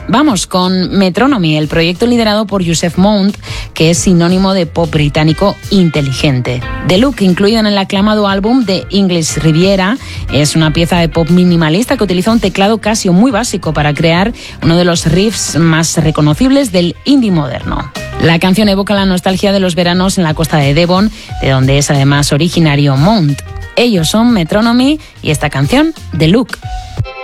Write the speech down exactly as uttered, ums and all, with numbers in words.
Vamos con Metronomy, el proyecto liderado por Yusef Mount, que es sinónimo de pop británico inteligente. The Look, incluido en el aclamado álbum de English Riviera, es una pieza de pop minimalista que utiliza un teclado Casio muy básico para crear uno de los riffs más reconocibles del indie moderno. La canción evoca la nostalgia de los veranos en la costa de Devon, de donde es además originario Mount. Ellos son Metronomy y esta canción, The Look.